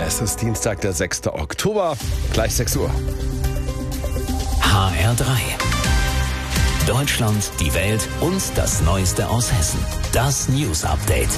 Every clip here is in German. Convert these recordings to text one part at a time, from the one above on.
Es ist Dienstag, der 6. Oktober, gleich 6 Uhr. HR3. Deutschland, die Welt und das Neueste aus Hessen. Das News Update.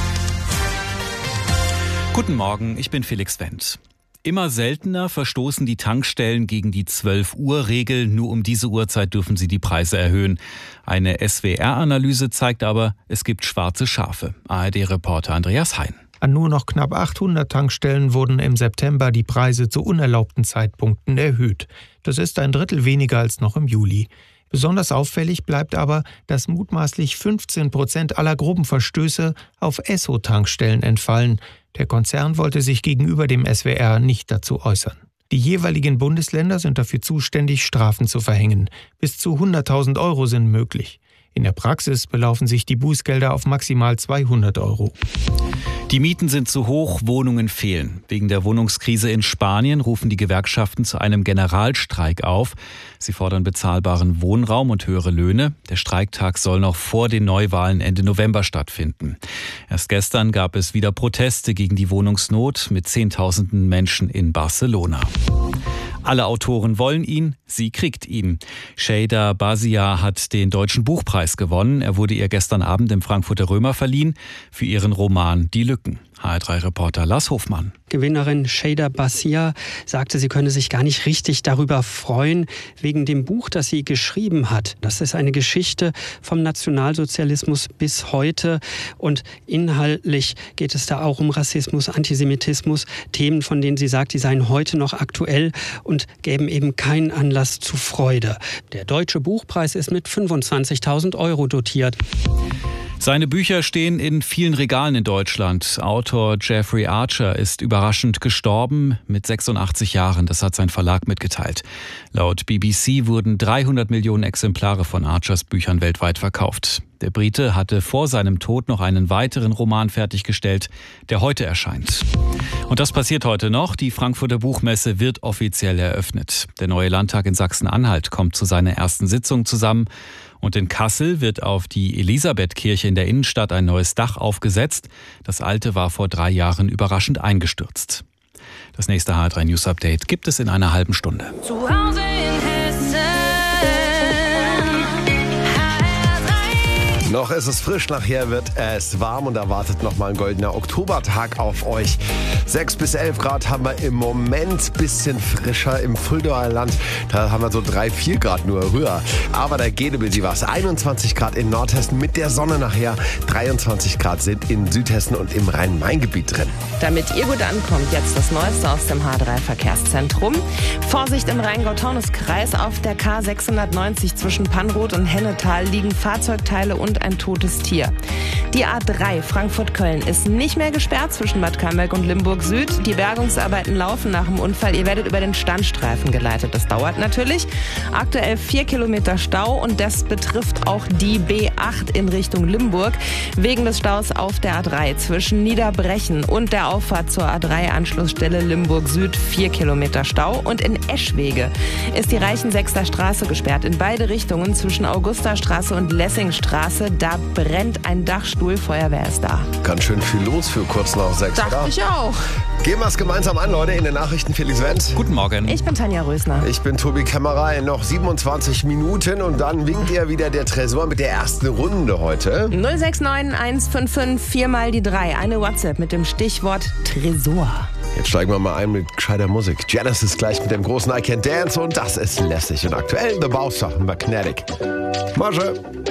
Guten Morgen, ich bin Felix Wendt. Immer seltener verstoßen die Tankstellen gegen die 12-Uhr-Regel. Nur um diese Uhrzeit dürfen sie die Preise erhöhen. Eine SWR-Analyse zeigt aber, es gibt schwarze Schafe. ARD-Reporter Andreas Hein. An nur noch knapp 800 Tankstellen wurden im September die Preise zu unerlaubten Zeitpunkten erhöht. Das ist ein Drittel weniger als noch im Juli. Besonders auffällig bleibt aber, dass mutmaßlich 15% aller groben Verstöße auf Esso-Tankstellen entfallen. Der Konzern wollte sich gegenüber dem SWR nicht dazu äußern. Die jeweiligen Bundesländer sind dafür zuständig, Strafen zu verhängen. Bis zu 100.000 Euro sind möglich. In der Praxis belaufen sich die Bußgelder auf maximal 200 Euro. Die Mieten sind zu hoch, Wohnungen fehlen. Wegen der Wohnungskrise in Spanien rufen die Gewerkschaften zu einem Generalstreik auf. Sie fordern bezahlbaren Wohnraum und höhere Löhne. Der Streiktag soll noch vor den Neuwahlen Ende November stattfinden. Erst gestern gab es wieder Proteste gegen die Wohnungsnot mit Zehntausenden Menschen in Barcelona. Alle Autoren wollen ihn, sie kriegt ihn. Şeyda Basiar hat den Deutschen Buchpreis gewonnen. Er wurde ihr gestern Abend im Frankfurter Römer verliehen für ihren Roman Die Lücken. HR3-Reporter Lars Hofmann. Gewinnerin Şeyda Basiar sagte, sie könne sich gar nicht richtig darüber freuen, wegen dem Buch, das sie geschrieben hat. Das ist eine Geschichte vom Nationalsozialismus bis heute. Und inhaltlich geht es da auch um Rassismus, Antisemitismus, Themen, von denen sie sagt, die seien heute noch aktuell und gäben eben keinen Anlass zu Freude. Der Deutsche Buchpreis ist mit 25.000 Euro dotiert. Seine Bücher stehen in vielen Regalen in Deutschland. Autor Jeffrey Archer ist überraschend gestorben mit 86 Jahren. Das hat sein Verlag mitgeteilt. Laut BBC wurden 300 Millionen Exemplare von Archers Büchern weltweit verkauft. Der Brite hatte vor seinem Tod noch einen weiteren Roman fertiggestellt, der heute erscheint. Und das passiert heute noch. Die Frankfurter Buchmesse wird offiziell eröffnet. Der neue Landtag in Sachsen-Anhalt kommt zu seiner ersten Sitzung zusammen. Und in Kassel wird auf die Elisabethkirche in der Innenstadt ein neues Dach aufgesetzt. Das alte war vor 3 Jahren überraschend eingestürzt. Das nächste HR3 News Update gibt es in einer halben Stunde. Zu Hause in Hessen. Noch ist es frisch, nachher wird es warm und erwartet nochmal ein goldener Oktobertag auf euch. 6 bis 11 Grad haben wir im Moment, bisschen frischer im Fuldaer Land. Da haben wir so 3, 4 Grad nur höher. Aber da geht ein bisschen was. 21 Grad in Nordhessen mit der Sonne nachher. 23 Grad sind in Südhessen und im Rhein-Main-Gebiet drin. Damit ihr gut ankommt, jetzt das Neueste aus dem H3-Verkehrszentrum. Vorsicht im Rheingau-Taunus-Kreis. Auf der K690 zwischen Pannroth und Hennetal liegen Fahrzeugteile und ein totes Tier. Die A3 Frankfurt-Köln ist nicht mehr gesperrt zwischen Bad Camberg und Limburg Süd. Die Bergungsarbeiten laufen nach dem Unfall. Ihr werdet über den Standstreifen geleitet. Das dauert natürlich. Aktuell 4 Kilometer Stau und das betrifft auch die B8 in Richtung Limburg. Wegen des Staus auf der A3 zwischen Niederbrechen und der Auffahrt zur A3-Anschlussstelle Limburg Süd 4 Kilometer Stau. Und in Eschwege ist die Reichenseckster Straße gesperrt. In beide Richtungen zwischen Augustastraße und Lessingstraße. Da brennt ein Dachstuhl. Feuerwehr ist da. Ganz schön viel los für kurz nach 6. Dachte ich auch. Gehen wir es gemeinsam an, Leute. In den Nachrichten Felix Wendt. Guten Morgen. Ich bin Tanja Rösner. Ich bin Tobi Kämmerer. In noch 27 Minuten und dann winkt ja wieder der Tresor mit der ersten Runde heute. 069 155 4 mal die 3. Eine WhatsApp mit dem Stichwort Tresor. Jetzt steigen wir mal ein mit gescheiter Musik. Genesis gleich mit dem großen I Can't Dance und das ist lässig. Und aktuell The Bouncer, Magnetic. Masche.